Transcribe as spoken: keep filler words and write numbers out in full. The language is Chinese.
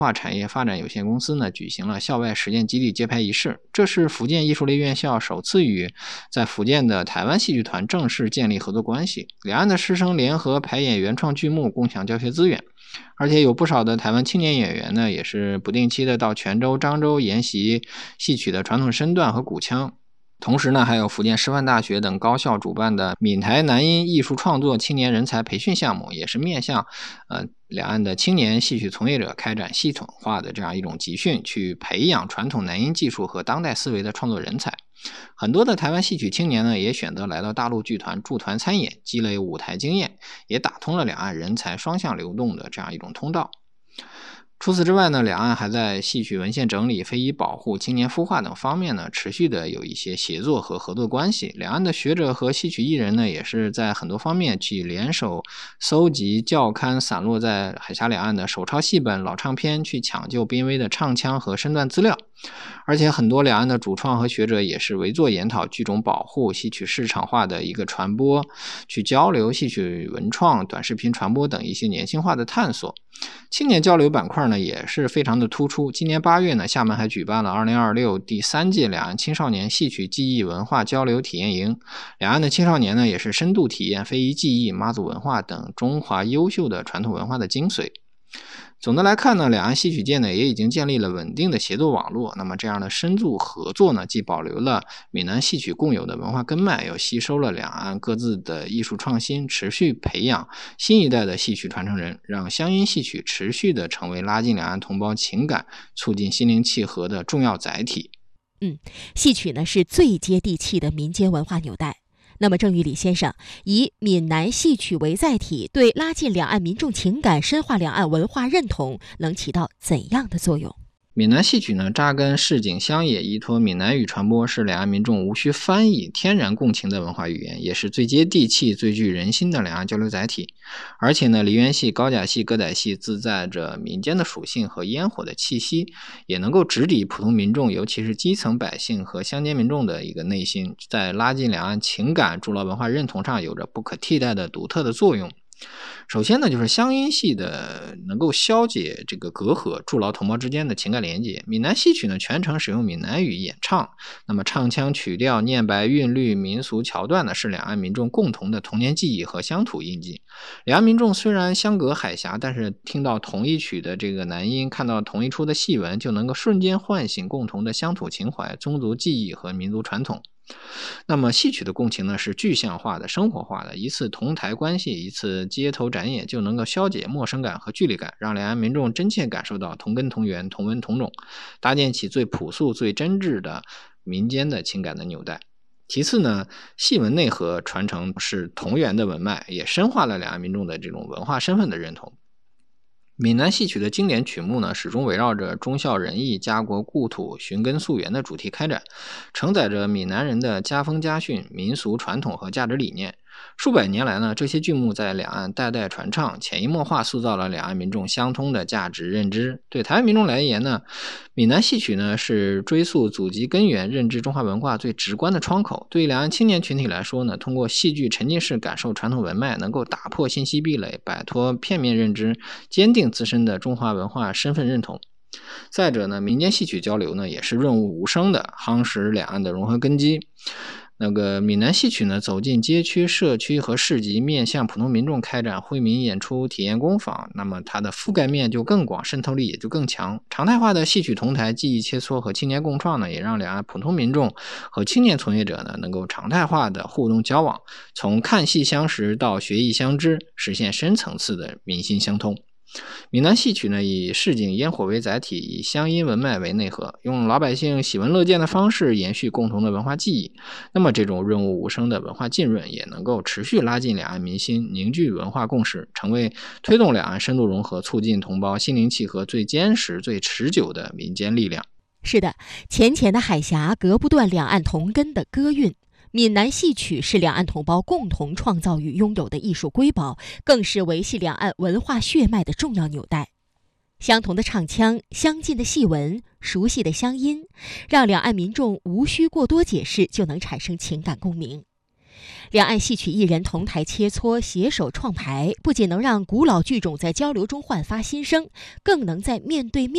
化产业发展有限公司呢举行了校外实践基地揭牌仪式，这是福建艺术类院校首次与在福建的台湾戏剧团正式建立合作关系，两岸的师生联合排演原创剧目，共享教学资源。而且有不少的台湾青年演员呢，也是不定期的到泉州、漳州研习戏曲的传统身段和古腔。同时呢，还有福建师范大学等高校主办的闽台南音艺术创作青年人才培训项目，也是面向呃两岸的青年戏曲从业者开展系统化的这样一种集训，去培养传统南音技术和当代思维的创作人才。很多的台湾戏曲青年呢，也选择来到大陆剧团驻团参演，积累舞台经验，也打通了两岸人才双向流动的这样一种通道。除此之外呢，两岸还在戏曲文献整理、非遗保护、青年孵化等方面呢，持续的有一些协作和合作关系。两岸的学者和戏曲艺人呢，也是在很多方面去联手搜集校勘散落在海峡两岸的手抄戏本、老唱片，去抢救濒危的唱腔和身段资料。而且很多两岸的主创和学者也是围坐研讨剧种保护、戏曲市场化的一个传播，去交流戏曲文创、短视频传播等一些年轻化的探索。青年交流板块呢也是非常的突出。今年八月呢，厦门还举办了二零二六第三届两岸青少年戏曲技艺文化交流体验营。两岸的青少年呢也是深度体验非遗技艺、妈祖文化等中华优秀的传统文化的精髓。总的来看呢，两岸戏曲界呢也已经建立了稳定的协作网络。那么这样的深度合作呢，既保留了闽南戏曲共有的文化根脉，又吸收了两岸各自的艺术创新，持续培养新一代的戏曲传承人，让乡音戏曲持续的成为拉近两岸同胞情感、促进心灵契合的重要载体。 嗯，戏曲呢是最接地气的民间文化纽带。那么郑玉礼先生以闽南戏曲为载体，对拉近两岸民众情感、深化两岸文化认同能起到怎样的作用？ 闽南戏曲呢，扎根市井乡野，依托闽南语传播，是两岸民众无需翻译、天然共情的文化语言，也是最接地气、最具人心的两岸交流载体。而且呢，梨园戏、高甲戏、歌仔戏自载着民间的属性和烟火的气息，也能够直抵普通民众，尤其是基层百姓和乡间民众的一个内心，在拉近两岸情感、筑牢文化认同上有着不可替代的独特的作用。首先呢，就是乡音戏的能够消解这个隔阂，筑牢同胞之间的情感连接。闽南戏曲呢，全程使用闽南语演唱，那么唱腔、曲调、念白、韵律、民俗桥段呢，是两岸民众共同的童年记忆和乡土印记。两岸民众虽然相隔海峡，但是听到同一曲的这个南音，看到同一出的戏文，就能够瞬间唤醒共同的乡土情怀、宗族记忆和民族传统。那么戏曲的共情呢，是具象化的、生活化的，一次同台关系，一次街头展演，就能够消解陌生感和距离感，让两岸民众真切感受到同根同源、同文同种，搭建起最朴素、最真挚的民间的情感的纽带。其次呢，戏文内核传承是同源的文脉，也深化了两岸民众的这种文化身份的认同。闽南戏曲的经典曲目呢，始终围绕着忠孝仁义、家国故土、寻根溯源的主题开展，承载着闽南人的家风家训、民俗传统和价值理念。数百年来呢，这些剧目在两岸代代传唱，潜移默化塑造了两岸民众相通的价值认知。对台湾民众来言呢，闽南戏曲呢是追溯祖籍根源、认知中华文化最直观的窗口。对于两岸青年群体来说呢，通过戏剧沉浸式感受传统文脉，能够打破信息壁垒，摆脱片面认知，坚定自身的中华文化身份认同。再者呢，民间戏曲交流呢也是润物无声的，夯实两岸的融合根基。那个闽南戏曲呢，走进街区、社区和市集，面向普通民众开展惠民演出、体验工坊，那么它的覆盖面就更广，渗透力也就更强。常态化的戏曲同台、技艺切磋和青年共创呢，也让两岸普通民众和青年从业者呢，能够常态化的互动交往，从看戏相识到学艺相知，实现深层次的民心相通。闽南戏曲呢，以市井烟火为载体，以乡音文脉为内核，用老百姓喜闻乐见的方式延续共同的文化记忆。那么这种润物无声的文化浸润，也能够持续拉近两岸民心，凝聚文化共识，成为推动两岸深度融合、促进同胞心灵契合最坚实、最持久的民间力量。 是的，浅浅的海峡隔不断两岸同根的歌韵。闽南戏曲是两岸同胞共同创造与拥有的艺术瑰宝，更是维系两岸文化血脉的重要纽带。相同的唱腔、相近的戏文、熟悉的乡音，让两岸民众无需过多解释就能产生情感共鸣。两岸戏曲艺人同台切磋、携手创排，不仅能让古老剧种在交流中焕发新生，更能在面对面